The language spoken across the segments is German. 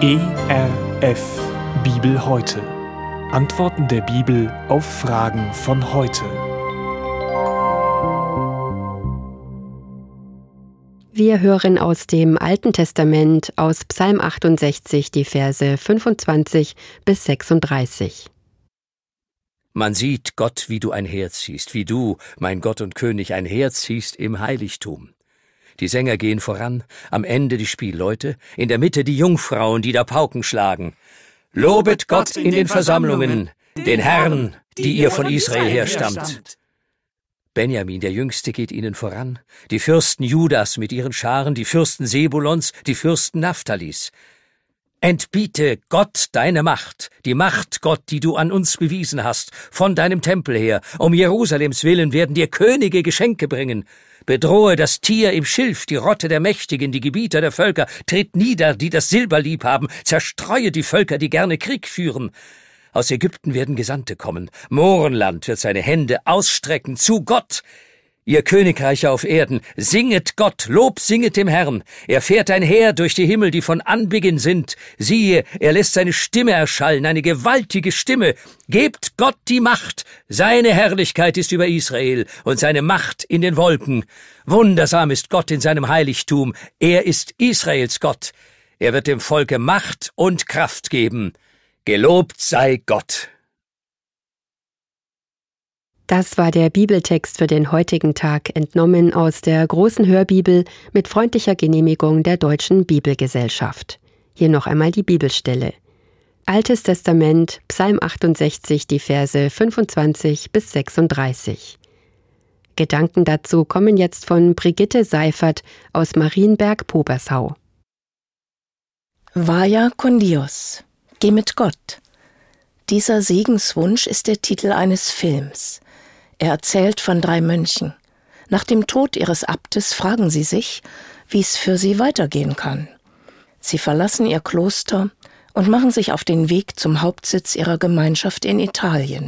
ERF Bibel heute. Antworten der Bibel auf Fragen von heute. Wir hören aus dem Alten Testament, aus Psalm 68, die Verse 25 bis 36. Man sieht Gott, wie du einherziehst, wie du, mein Gott und König, einherziehst im Heiligtum. Die Sänger gehen voran, am Ende die Spielleute, in der Mitte die Jungfrauen, die da Pauken schlagen. Lobet Gott in den Versammlungen, den Herrn, die ihr von Israel herstammt. Benjamin, der Jüngste, geht ihnen voran, die Fürsten Judas mit ihren Scharen, die Fürsten Sebulons, die Fürsten Naphtalis. Entbiete Gott deine Macht, die Macht, Gott, die du an uns bewiesen hast, von deinem Tempel her. Um Jerusalems willen werden dir Könige Geschenke bringen. Bedrohe das Tier im Schilf, die Rotte der Mächtigen, die Gebieter der Völker. Tritt nieder, die das Silber lieb haben. Zerstreue die Völker, die gerne Krieg führen. Aus Ägypten werden Gesandte kommen. Mohrenland wird seine Hände ausstrecken zu Gott. Ihr Königreiche auf Erden, singet Gott, Lob singet dem Herrn. Er fährt ein Heer durch die Himmel, die von Anbeginn sind. Siehe, er lässt seine Stimme erschallen, eine gewaltige Stimme. Gebt Gott die Macht. Seine Herrlichkeit ist über Israel und seine Macht in den Wolken. Wundersam ist Gott in seinem Heiligtum. Er ist Israels Gott. Er wird dem Volke Macht und Kraft geben. Gelobt sei Gott. Das war der Bibeltext für den heutigen Tag, entnommen aus der großen Hörbibel mit freundlicher Genehmigung der Deutschen Bibelgesellschaft. Hier noch einmal die Bibelstelle. Altes Testament, Psalm 68, die Verse 25 bis 36. Gedanken dazu kommen jetzt von Brigitte Seifert aus Marienberg-Pobersau. Vaya con Dios. Geh mit Gott. Dieser Segenswunsch ist der Titel eines Films. Er erzählt von 3 Mönchen. Nach dem Tod ihres Abtes fragen sie sich, wie es für sie weitergehen kann. Sie verlassen ihr Kloster und machen sich auf den Weg zum Hauptsitz ihrer Gemeinschaft in Italien.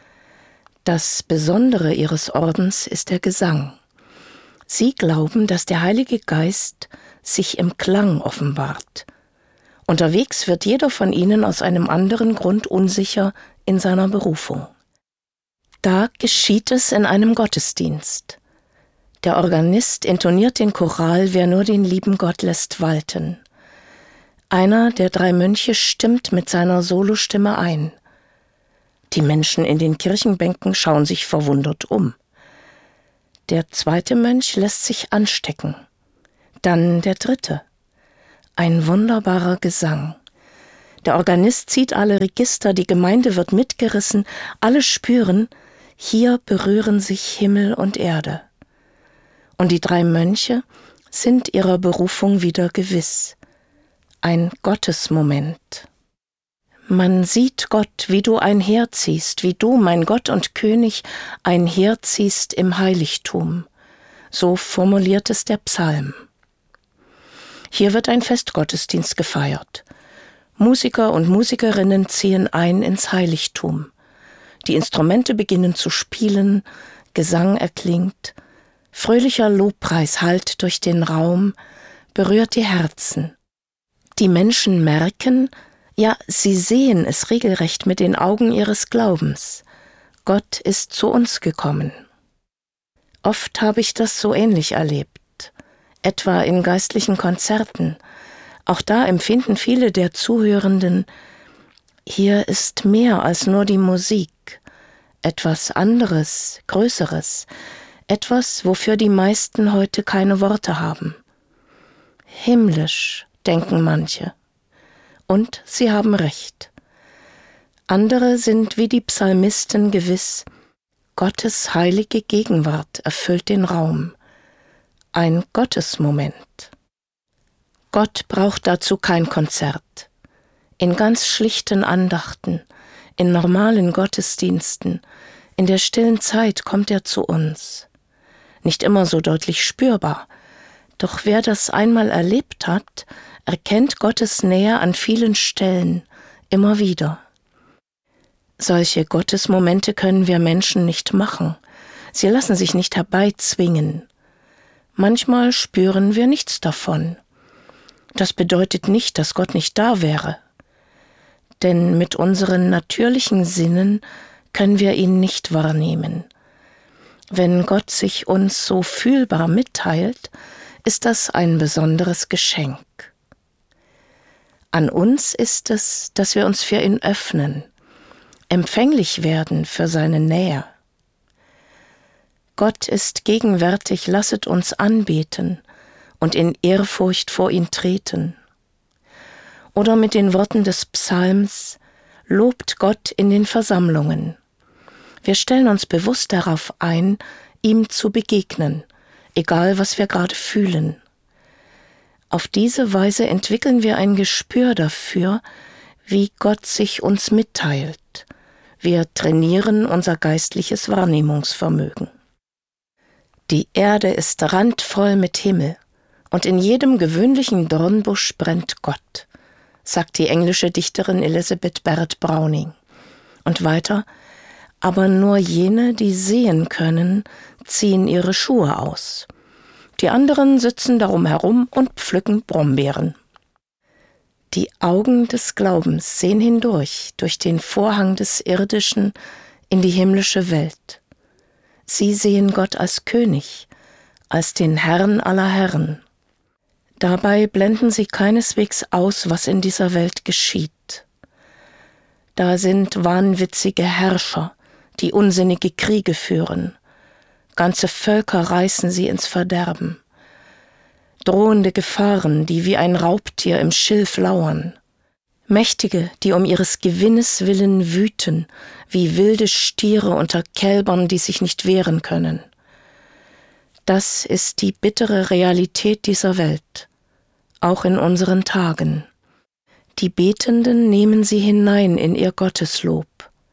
Das Besondere ihres Ordens ist der Gesang. Sie glauben, dass der Heilige Geist sich im Klang offenbart. Unterwegs wird jeder von ihnen aus einem anderen Grund unsicher in seiner Berufung. Da geschieht es in einem Gottesdienst. Der Organist intoniert den Choral, wer nur den lieben Gott lässt walten. Einer der 3 Mönche stimmt mit seiner Solostimme ein. Die Menschen in den Kirchenbänken schauen sich verwundert um. Der 2. Mönch lässt sich anstecken. Dann der 3. Ein wunderbarer Gesang. Der Organist zieht alle Register, die Gemeinde wird mitgerissen, alle spüren, hier berühren sich Himmel und Erde. Und die 3 Mönche sind ihrer Berufung wieder gewiss. Ein Gottesmoment. Man sieht Gott, wie du einherziehst, wie du, mein Gott und König, einherziehst im Heiligtum. So formuliert es der Psalm. Hier wird ein Festgottesdienst gefeiert. Musiker und Musikerinnen ziehen ein ins Heiligtum. Die Instrumente beginnen zu spielen, Gesang erklingt, fröhlicher Lobpreis hallt durch den Raum, berührt die Herzen. Die Menschen merken, ja, sie sehen es regelrecht mit den Augen ihres Glaubens. Gott ist zu uns gekommen. Oft habe ich das so ähnlich erlebt, etwa in geistlichen Konzerten. Auch da empfinden viele der Zuhörenden, hier ist mehr als nur die Musik, etwas anderes, Größeres, etwas, wofür die meisten heute keine Worte haben. Himmlisch, denken manche. Und sie haben recht. Andere sind wie die Psalmisten gewiss, Gottes heilige Gegenwart erfüllt den Raum. Ein Gottesmoment. Gott braucht dazu kein Konzert. In ganz schlichten Andachten, in normalen Gottesdiensten, in der stillen Zeit kommt er zu uns. Nicht immer so deutlich spürbar, doch wer das einmal erlebt hat, erkennt Gottes Nähe an vielen Stellen, immer wieder. Solche Gottesmomente können wir Menschen nicht machen. Sie lassen sich nicht herbeizwingen. Manchmal spüren wir nichts davon. Das bedeutet nicht, dass Gott nicht da wäre. Denn mit unseren natürlichen Sinnen können wir ihn nicht wahrnehmen. Wenn Gott sich uns so fühlbar mitteilt, ist das ein besonderes Geschenk. An uns ist es, dass wir uns für ihn öffnen, empfänglich werden für seine Nähe. Gott ist gegenwärtig, lasset uns anbeten und in Ehrfurcht vor ihn treten. Oder mit den Worten des Psalms, lobt Gott in den Versammlungen. Wir stellen uns bewusst darauf ein, ihm zu begegnen, egal was wir gerade fühlen. Auf diese Weise entwickeln wir ein Gespür dafür, wie Gott sich uns mitteilt. Wir trainieren unser geistliches Wahrnehmungsvermögen. Die Erde ist randvoll mit Himmel und in jedem gewöhnlichen Dornbusch brennt Gott, sagt die englische Dichterin Elizabeth Barrett Browning. Und weiter, aber nur jene, die sehen können, ziehen ihre Schuhe aus. Die anderen sitzen darum herum und pflücken Brombeeren. Die Augen des Glaubens sehen hindurch, durch den Vorhang des Irdischen in die himmlische Welt. Sie sehen Gott als König, als den Herrn aller Herren. Dabei blenden sie keineswegs aus, was in dieser Welt geschieht. Da sind wahnwitzige Herrscher, die unsinnige Kriege führen. Ganze Völker reißen sie ins Verderben. Drohende Gefahren, die wie ein Raubtier im Schilf lauern. Mächtige, die um ihres Gewinnes willen wüten, wie wilde Stiere unter Kälbern, die sich nicht wehren können. Das ist die bittere Realität dieser Welt, auch in unseren Tagen. Die Betenden nehmen sie hinein in ihr Gotteslob.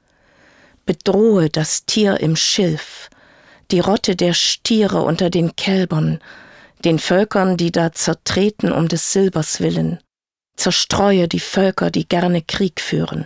Bedrohe das Tier im Schilf, die Rotte der Stiere unter den Kälbern, den Völkern, die da zertreten um des Silbers willen. Zerstreue die Völker, die gerne Krieg führen.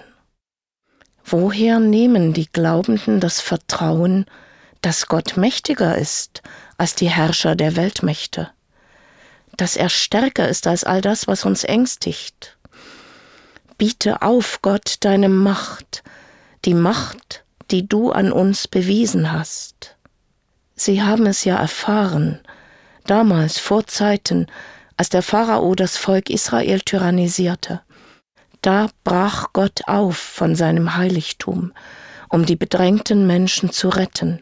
Woher nehmen die Glaubenden das Vertrauen, dass Gott mächtiger ist als die Herrscher der Weltmächte? Dass er stärker ist als all das, was uns ängstigt? Biete auf, Gott, deine Macht, die Macht, die du an uns bewiesen hast. Sie haben es ja erfahren, damals vor Zeiten, als der Pharao das Volk Israel tyrannisierte. Da brach Gott auf von seinem Heiligtum, um die bedrängten Menschen zu retten.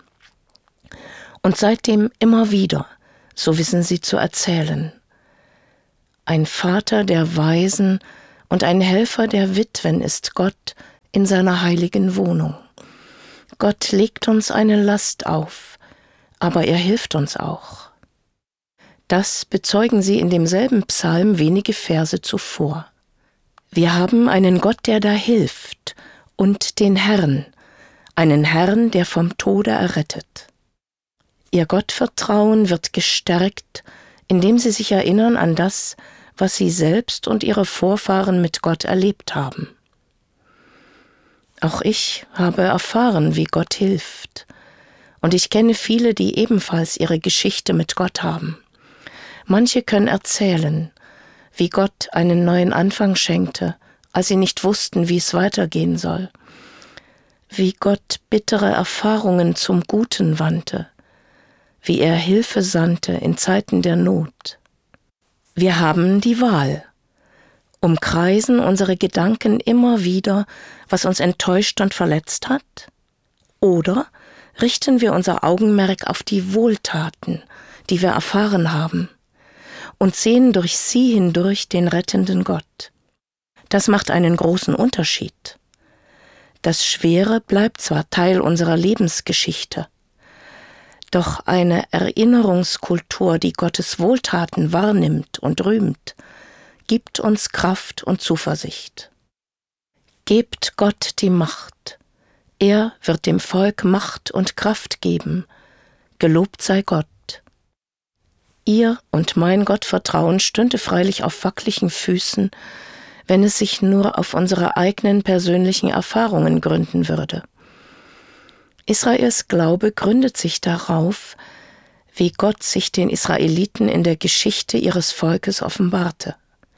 Und seitdem immer wieder, so wissen sie zu erzählen. Ein Vater der Waisen und ein Helfer der Witwen ist Gott in seiner heiligen Wohnung. Gott legt uns eine Last auf, aber er hilft uns auch. Das bezeugen sie in demselben Psalm wenige Verse zuvor. Wir haben einen Gott, der da hilft, und den Herrn, einen Herrn, der vom Tode errettet. Ihr Gottvertrauen wird gestärkt, indem sie sich erinnern an das, was sie selbst und ihre Vorfahren mit Gott erlebt haben. Auch ich habe erfahren, wie Gott hilft, und ich kenne viele, die ebenfalls ihre Geschichte mit Gott haben. Manche können erzählen, wie Gott einen neuen Anfang schenkte, als sie nicht wussten, wie es weitergehen soll. Wie Gott bittere Erfahrungen zum Guten wandte, wie er Hilfe sandte in Zeiten der Not. Wir haben die Wahl. Umkreisen unsere Gedanken immer wieder, was uns enttäuscht und verletzt hat? Oder richten wir unser Augenmerk auf die Wohltaten, die wir erfahren haben, und sehen durch sie hindurch den rettenden Gott? Das macht einen großen Unterschied. Das Schwere bleibt zwar Teil unserer Lebensgeschichte, doch eine Erinnerungskultur, die Gottes Wohltaten wahrnimmt und rühmt, gibt uns Kraft und Zuversicht. Gebt Gott die Macht. Er wird dem Volk Macht und Kraft geben. Gelobt sei Gott. Ihr und mein Gottvertrauen stünde freilich auf wackeligen Füßen, wenn es sich nur auf unsere eigenen persönlichen Erfahrungen gründen würde. Israels Glaube gründet sich darauf, wie Gott sich den Israeliten in der Geschichte ihres Volkes offenbarte.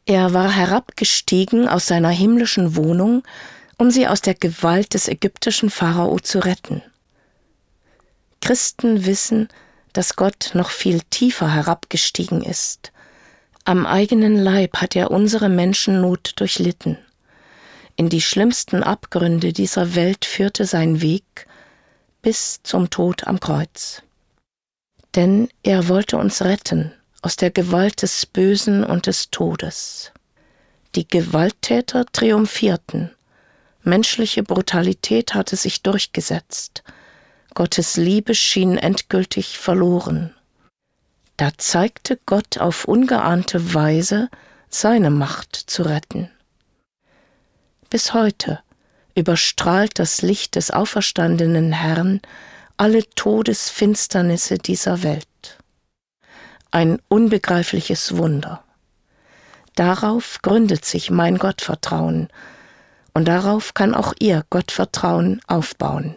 Er war herabgestiegen aus seiner himmlischen Wohnung, um sie aus der Gewalt des ägyptischen Pharao zu retten. Christen wissen, dass Gott noch viel tiefer herabgestiegen ist. Am eigenen Leib hat er unsere Menschennot durchlitten. In die schlimmsten Abgründe dieser Welt führte sein Weg bis zum Tod am Kreuz. Denn er wollte uns retten aus der Gewalt des Bösen und des Todes. Die Gewalttäter triumphierten. Menschliche Brutalität hatte sich durchgesetzt. Gottes Liebe schien endgültig verloren. Da zeigte Gott auf ungeahnte Weise seine Macht zu retten. Bis heute überstrahlt das Licht des auferstandenen Herrn alle Todesfinsternisse dieser Welt. Ein unbegreifliches Wunder. Darauf gründet sich mein Gottvertrauen und darauf kann auch Ihr Gottvertrauen aufbauen.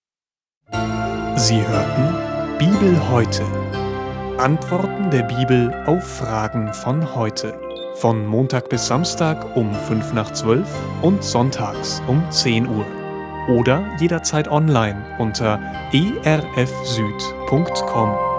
Sie hörten Bibel heute. Antworten der Bibel auf Fragen von heute. Von Montag bis Samstag um 11:55 und sonntags um 10 Uhr. Oder jederzeit online unter erfsüd.com.